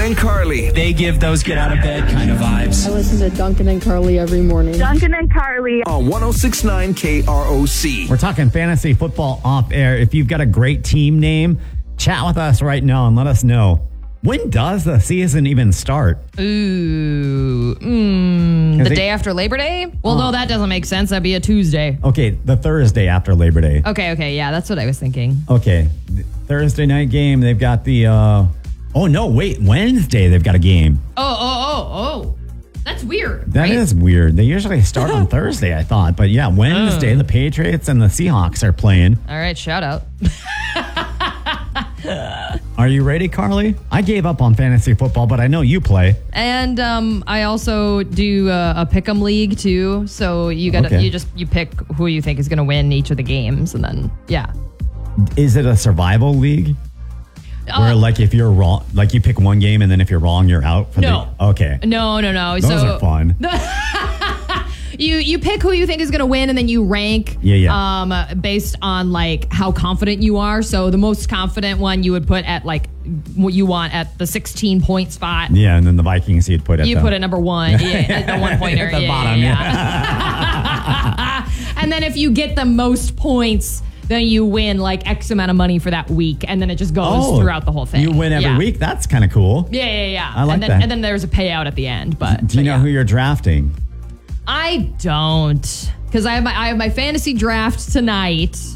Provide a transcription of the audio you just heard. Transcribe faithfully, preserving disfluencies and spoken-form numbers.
and Carly. They give those get out of bed kind of vibes. I listen to Duncan and Carly every morning. Duncan and Carly. On one oh six point nine K R O C. We're talking fantasy football off air. If you've got a great team name, chat with us right now and let us know. When does the season even start? Ooh. Mm, the it- day after Labor Day? Well, no, that doesn't make sense. That'd be a Tuesday. Okay, the Thursday after Labor Day. Okay, okay. Yeah, that's what I was thinking. Okay, the Thursday night game, they've got the, uh, oh no, wait, Wednesday they've got a game. Oh, oh, oh, oh. That's weird. That right? is weird. They usually start on Thursday, I thought. But yeah, Wednesday, Oh. the Patriots and the Seahawks are playing. All right, shout out. Are you ready, Carly? I gave up on fantasy football, but I know you play. And um, I also do uh, a pick'em league too. So you got to Okay. you just you pick who you think is going to win each of the games, and then yeah. Is it a survival league? Where Uh, like if you're wrong, like you pick one game and then if you're wrong, you're out for No. the okay. No, no, no. Those so are fun. You you pick who you think is going to win, and then you rank. Yeah, yeah. Um, based on like how confident you are. So the most confident one you would put at like what you want at the sixteen point spot. Yeah, and then the Vikings you'd put at You the, put at number one, yeah, at the one pointer, At the yeah, bottom, yeah. And then if you get the most points, then you win like X amount of money for that week, and then it just goes Oh, throughout the whole thing. You win every Yeah. week. That's kind of cool. Yeah, yeah, yeah. I like and then, that. And then there's a payout at the end. But Do you but know yeah. who you're drafting? I don't, because I have my I have my fantasy draft tonight.